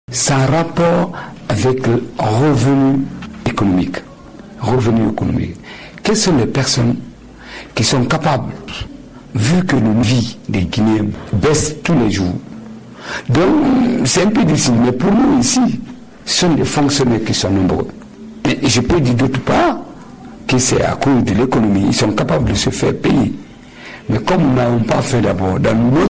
Ça a rapport avec le revenu économique. Quelles sont les personnes qui sont capables, vu que le vie des Guinéens baisse tous les jours? Donc, c'est un peu difficile, mais pour nous ici, ce sont des fonctionnaires qui sont nombreux. Et je peux dire d'autre part que c'est à cause de l'économie, ils sont capables de se faire payer. Mais comme nous n'avons pas fait d'abord dans notre